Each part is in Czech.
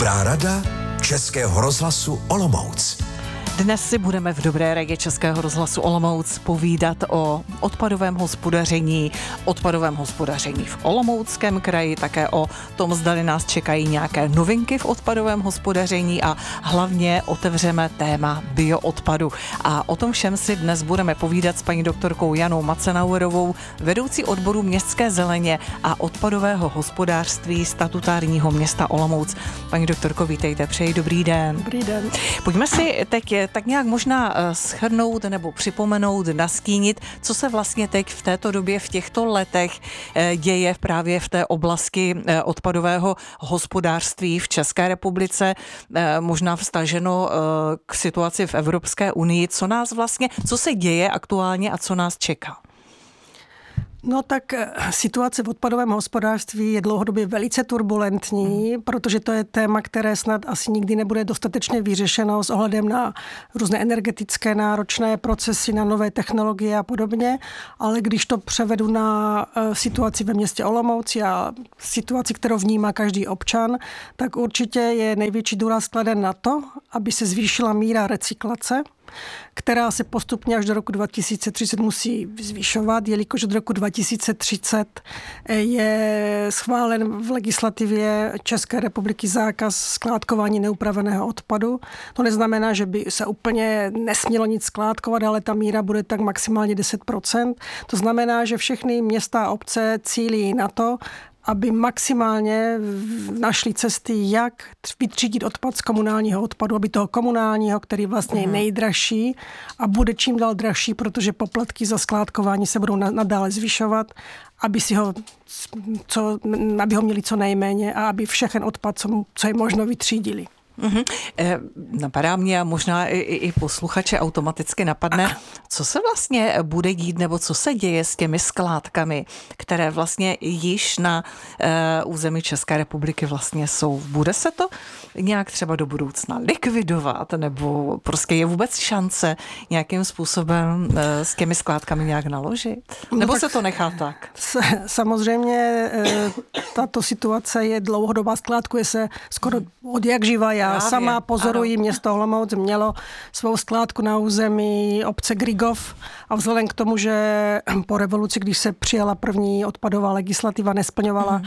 Dobrá rada Českého rozhlasu Olomouc. Dnes si budeme v Dobré radě Českého rozhlasu Olomouc povídat o odpadovém hospodaření v Olomouckém kraji, také o tom, zdali nás čekají nějaké novinky v odpadovém hospodaření a hlavně otevřeme téma bioodpadu. A o tom všem si dnes budeme povídat s paní doktorkou Janou Macenauerovou, vedoucí odboru městské zeleně a odpadového hospodářství statutárního města Olomouc. Paní doktorko, vítejte, přeji dobrý den. Dobrý den. Pojďme si teď tak nějak možná shrnout nebo připomenout, nastínit, co se vlastně teď v této době, v těchto letech děje právě v té oblasti odpadového hospodářství v České republice, možná vztaženo k situaci v Evropské unii. Co se děje aktuálně a co nás čeká? No tak situace v odpadovém hospodářství je dlouhodobě velice turbulentní, protože to je téma, které snad asi nikdy nebude dostatečně vyřešeno s ohledem na různé energetické náročné procesy, na nové technologie a podobně, ale když to převedu na situaci ve městě Olomouc a situaci, kterou vnímá každý občan, tak určitě je největší důraz kladen na to, aby se zvýšila míra recyklace, která se postupně až do roku 2030 musí zvyšovat, jelikož od roku 2030 je schválen v legislativě České republiky zákaz skládkování neupraveného odpadu. To neznamená, že by se úplně nesmělo nic skládkovat, ale ta míra bude tak maximálně 10%. To znamená, že všechny města a obce cílí na to, aby maximálně našli cesty, jak vytřídit odpad z komunálního odpadu, aby toho komunálního, který vlastně je nejdražší a bude čím dál dražší, protože poplatky za skládkování se budou nadále zvyšovat, aby ho měli co nejméně a aby všechen odpad, co je možno, vytřídili. Napadá mě a možná i posluchače automaticky napadne, co se vlastně bude dít nebo co se děje s těmi skládkami, které vlastně již na území České republiky vlastně jsou. Bude se to nějak třeba do budoucna likvidovat nebo prostě je vůbec šance nějakým způsobem s těmi skládkami nějak naložit? Nebo se to nechá tak? Samozřejmě tato situace je dlouhodobá, skládkuje se skoro od jak živa. Já sama pozoruji, město Olomouc mělo svou skládku na území obce Grigov a vzhledem k tomu, že po revoluci, když se přijala první odpadová legislativa, nesplňovala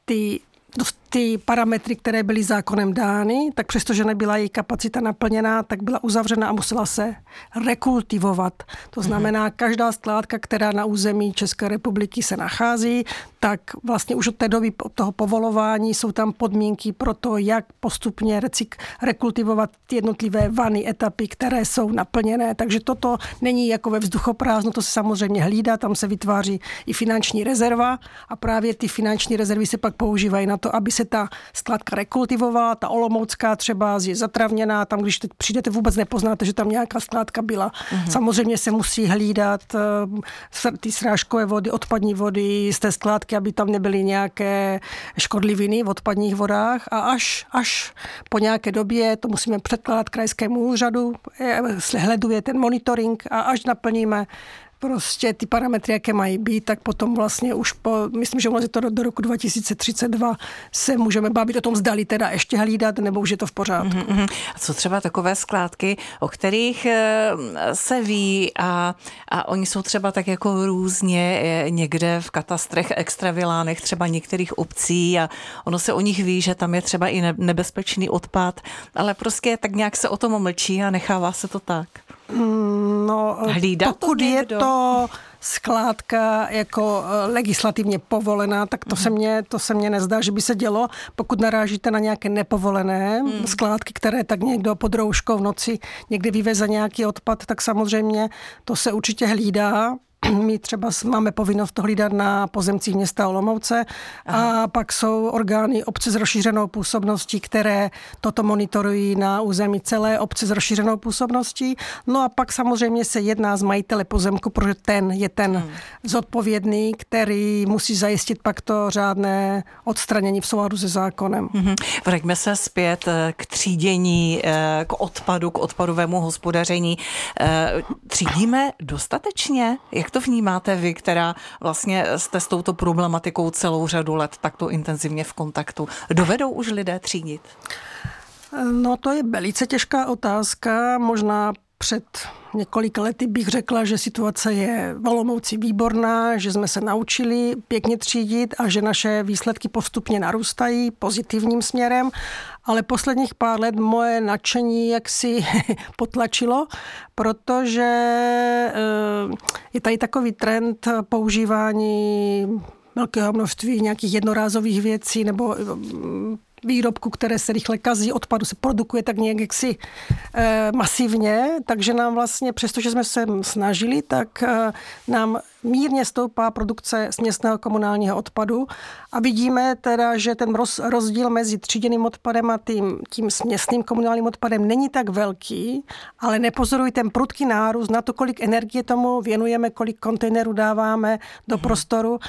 ty parametry, které byly zákonem dány, tak přestože nebyla její kapacita naplněná, tak byla uzavřena a musela se rekultivovat. To znamená, každá skládka, která na území České republiky se nachází, tak vlastně už od té doby toho povolování jsou tam podmínky pro to, jak postupně rekultivovat ty jednotlivé vany, etapy, které jsou naplněné. Takže toto není jako ve vzduchoprázdnu, to se samozřejmě hlídá, tam se vytváří i finanční rezerva a právě ty finanční rezervy se pak používají na to, aby se ta skládka rekultivovala, ta olomoucká třeba je zatravněná, tam když teď přijdete, vůbec nepoznáte, že tam nějaká skládka byla. Samozřejmě se musí hlídat ty srážkové vody, odpadní vody z té skládky, aby tam nebyly nějaké škodliviny v odpadních vodách a až po nějaké době to musíme předkládat krajskému úřadu, sleduje ten monitoring a až naplníme prostě ty parametry, jaké mají být, tak potom vlastně už myslím, že je to do roku 2032 se můžeme bavit o tom, zdali teda ještě hlídat, nebo už je to v pořádku. A co třeba takové skládky, o kterých se ví a oni jsou třeba tak jako různě někde v katastrech, extravilánech třeba některých obcí a ono se o nich ví, že tam je třeba i nebezpečný odpad, ale prostě tak nějak se o tom mlčí a nechává se to tak. No, pokud je to skládka jako legislativně povolená, tak to se mně nezdá, že by se dělo. Pokud narážíte na nějaké nepovolené skládky, které tak někdo pod rouškou v noci někdy vyveze nějaký odpad, tak samozřejmě to se určitě hlídá. My třeba máme povinnost to hlídat na pozemcích města Olomouce a pak jsou orgány obce s rozšířenou působností, které toto monitorují na území celé obce s rozšířenou působností. No a pak samozřejmě se jedná z majitele pozemku, protože ten je ten zodpovědný, který musí zajistit pak to řádné odstranění v souladu se zákonem. Vraťme se zpět k třídění, k odpadu, k odpadovému hospodaření. Třídíme dostatečně? Jak to to vnímáte vy, která vlastně jste s touto problematikou celou řadu let takto intenzivně v kontaktu? Dovedou už lidé třídit? No to je velice těžká otázka. Možná před několika lety bych řekla, že situace je v Olomouci výborná, že jsme se naučili pěkně třídit a že naše výsledky postupně narůstají pozitivním směrem, ale posledních pár let moje nadšení jaksi potlačilo, protože je tady takový trend používání velkého množství nějakých jednorázových věcí nebo výrobku, které se rychle kazí, odpadu se produkuje tak nějak jaksi masivně, takže nám vlastně, přestože jsme se snažili, tak nám mírně stoupá produkce směsného komunálního odpadu a vidíme teda, že ten rozdíl mezi tříděným odpadem a tím směsným komunálním odpadem není tak velký, ale nepozorují ten prudký nárůst na to, kolik energie tomu věnujeme, kolik kontejnerů dáváme do prostoru.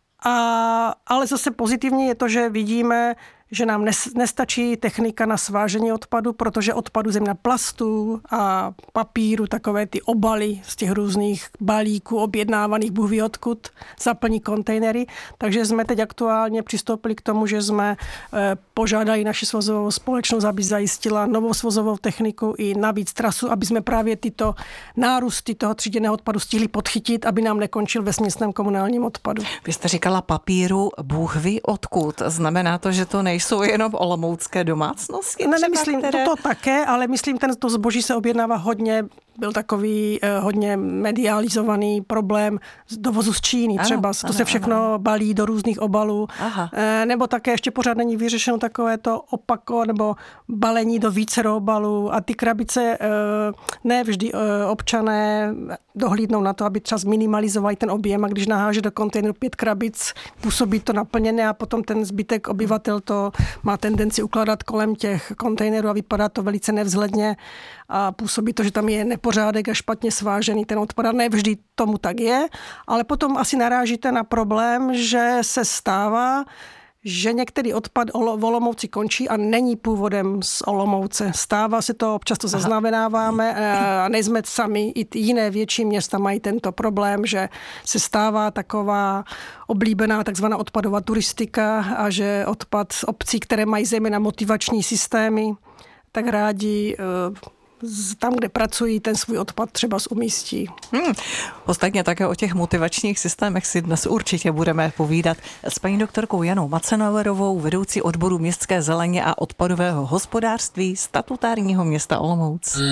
Ale zase pozitivně je to, že vidíme, že nám nestačí technika na svážení odpadu, protože odpadu zejména plastů a papíru, takové ty obaly z těch různých balíků objednávaných bůh ví odkud, zaplní kontejnery. Takže jsme teď aktuálně přistoupili k tomu, že jsme požádali naši svozovou společnost, aby zajistila novou svozovou techniku i navíc trasu, aby jsme právě tyto nárůsty toho tříděného odpadu stihli podchytit, aby nám nekončil ve směsném komunálním odpadu. Vy jste říkala papíru bůh ví odkud. Znamená to, že to nejsou jenom olomoucké domácnosti? Ne, nemyslím, to také, ale myslím, to zboží se objednává hodně, byl takový hodně medializovaný problém z dovozu z Číny třeba. To se všechno balí do různých obalů. Nebo také ještě pořád není vyřešeno takové to nebo balení do vícero obalů a ty krabice ne vždy občané dohlídnou na to, aby třeba zminimalizovali ten objem a když naháže do kontejneru 5 krabic, působí to naplněné a potom ten zbytek obyvatel to má tendenci ukládat kolem těch kontejnerů a vypadá to velice nevzhledně a působí to, že tam je nepořádek a špatně svážený ten odpad. Ne vždy tomu tak je, ale potom asi narážíte na problém, že se stává, že některý odpad v Olomouci končí a není původem z Olomouce. Stává se to, občas to zaznamenáváme a nejsme sami, i jiné větší města mají tento problém, že se stává taková oblíbená takzvaná odpadová turistika a že odpad z obcí, které mají zejména motivační systémy, tak rádi tam, kde pracují, ten svůj odpad třeba umístí. Ostatně také o těch motivačních systémech si dnes určitě budeme povídat s paní doktorkou Janou Macenauerovou, vedoucí odboru městské zeleně a odpadového hospodářství statutárního města Olomouc.